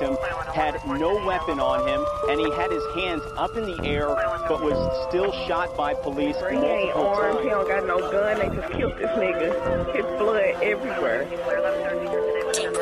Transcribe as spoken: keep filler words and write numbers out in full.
victim had no weapon on him, and he had his hands up in the air, but was still shot by police He ain't multiple armed, he times. don't got no gun, they just killed this nigga. His blood everywhere.